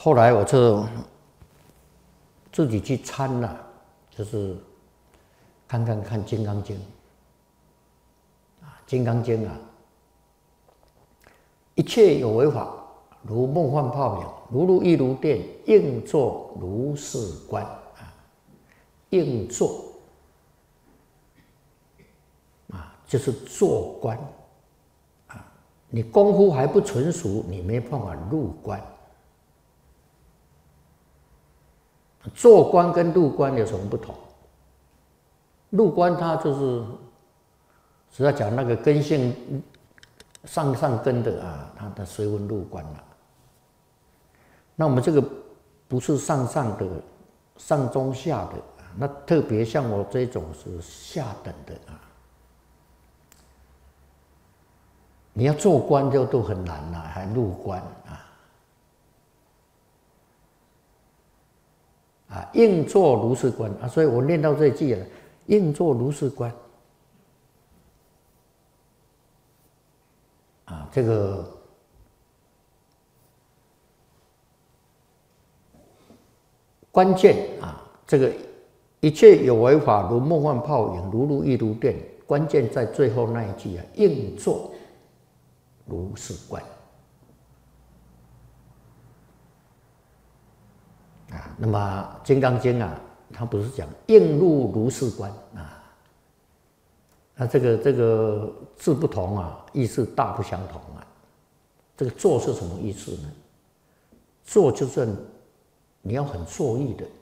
后来我就自己去参了，就是看《金刚经》啊，《金刚经》啊，一切有为法，如梦幻泡影，如露亦如电，应作如是观啊，应作啊，就是做观啊，你功夫还不纯熟，你没办法入观。做观跟入观有什么不同？入观它就是实在讲那个根性上根的啊，它的随分入观了。那我们这个不是上的，上中下的，那特别像我这种是下等的啊。你要做观就都很难了，还入观啊。啊，应作如是观啊，所以我念到这句了，应作如是观啊，这个关键啊，这个一切有为法，如梦幻泡影，如露亦如电，关键在最后那一句啊，应作如是观。啊，那么《金刚经》啊，它不是讲应入如是观啊？那这个字不同啊，意思大不相同啊。这个作是什么意思呢？作就是你要很作意的